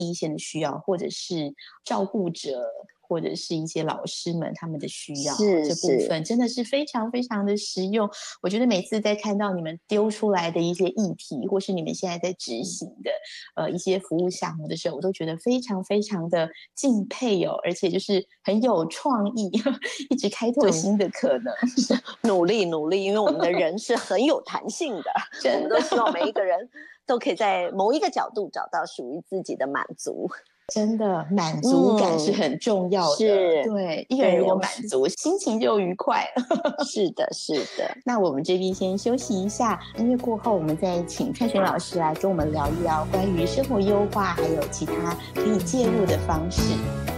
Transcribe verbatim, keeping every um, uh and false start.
第一线的需要，或者是照顾者，或者是一些老师们他们的需要，这部分真的是非常非常的实用。我觉得每次在看到你们丢出来的一些议题，或是你们现在在执行的呃一些服务项目的时候，我都觉得非常非常的敬佩哦，而且就是很有创意，一直开拓新的可能。 努力努力，因为我们的人是很有弹性的，我们都希望每一个人都可以在某一个角度找到属于自己的满足。 真的满足感是很重要的， 是， 对，一个人如果满足，心情就愉快了。 是的，是的。 那我们这边先休息一下，音乐过后，我们再请蔡璇老师来跟我们聊一聊关于生活优化，还有其他可以介入的方式。